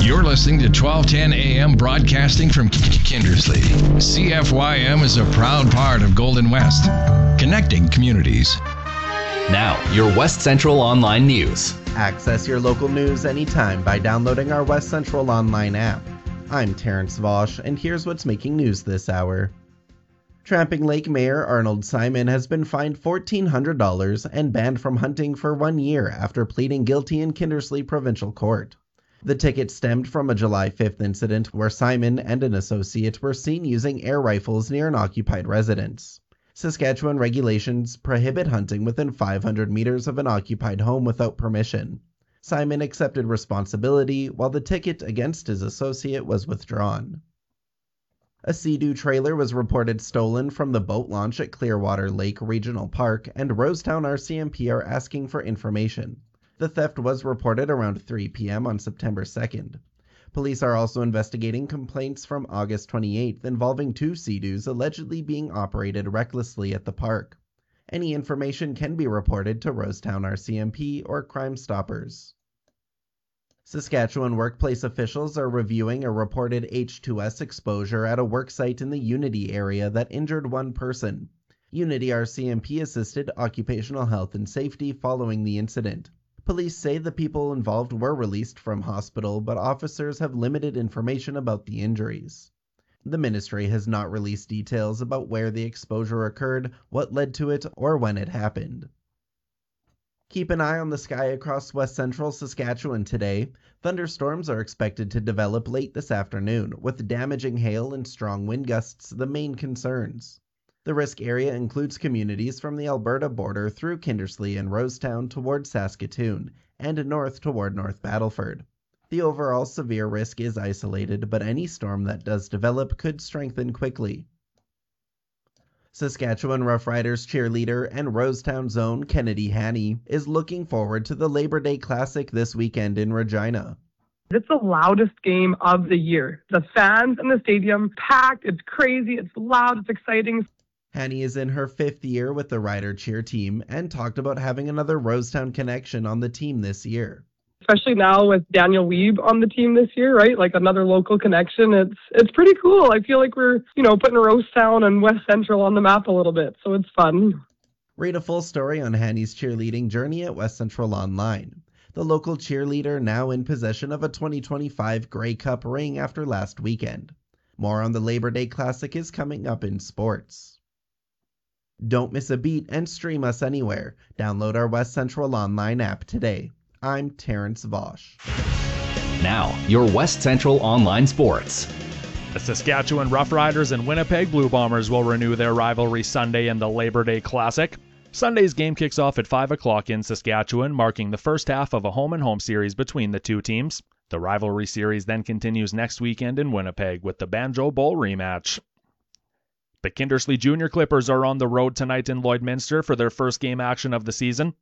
You're listening to 1210 AM broadcasting from Kindersley. CFYM is a proud part of Golden West, connecting communities. Now, your West Central Online News. Access your local news anytime by downloading our West Central Online app. I'm Terrence Vosch, and here's what's making news this hour. Tramping Lake Mayor Arnold Simon has been fined $1,400 and banned from hunting for 1 year after pleading guilty in Kindersley Provincial Court. The ticket stemmed from a July 5th incident where Simon and an associate were seen using air rifles near an occupied residence. Saskatchewan regulations prohibit hunting within 500 meters of an occupied home without permission. Simon accepted responsibility, while the ticket against his associate was withdrawn. A Sea-Doo trailer was reported stolen from the boat launch at Clearwater Lake Regional Park, and Rosetown RCMP are asking for information. The theft was reported around 3 p.m. on September 2nd. Police are also investigating complaints from August 28th involving 2 Sea-Doos allegedly being operated recklessly at the park. Any information can be reported to Rosetown RCMP or Crime Stoppers. Saskatchewan workplace officials are reviewing a reported H2S exposure at a worksite in the Unity area that injured 1 person. Unity RCMP assisted Occupational Health and Safety following the incident. Police say the people involved were released from hospital, but officers have limited information about the injuries. The ministry has not released details about where the exposure occurred, what led to it, or when it happened. Keep an eye on the sky across west central Saskatchewan today. Thunderstorms are expected to develop late this afternoon, with damaging hail and strong wind gusts the main concerns. The risk area includes communities from the Alberta border through Kindersley and Rosetown toward Saskatoon, and north toward North Battleford. The overall severe risk is isolated, but any storm that does develop could strengthen quickly. Saskatchewan Roughriders cheerleader and Rosetown's own Kennedy Haney is looking forward to the Labor Day Classic this weekend in Regina. It's the loudest game of the year. The fans in the stadium packed, it's crazy, it's loud, it's exciting. Haney is in her 5th year with the Rider cheer team and talked about having another Rosetown connection on the team this year. Especially now with Daniel Wiebe on the team this year, right? Like another local connection. It's pretty cool. I feel like we're, putting Rosetown and West Central on the map a little bit, so it's fun. Read a full story on Haney's cheerleading journey at West Central Online. The local cheerleader now in possession of a 2025 Grey Cup ring after last weekend. More on the Labor Day Classic is coming up in sports. Don't miss a beat and stream us anywhere. Download our West Central Online app today. I'm Terrence Vosch. Now, your West Central Online Sports. The Saskatchewan Roughriders and Winnipeg Blue Bombers will renew their rivalry Sunday in the Labor Day Classic. Sunday's game kicks off at 5 o'clock in Saskatchewan, marking the first half of a home-and-home series between the two teams. The rivalry series then continues next weekend in Winnipeg with the Banjo Bowl rematch. The Kindersley Junior Clippers are on the road tonight in Lloydminster for their first game action of the season.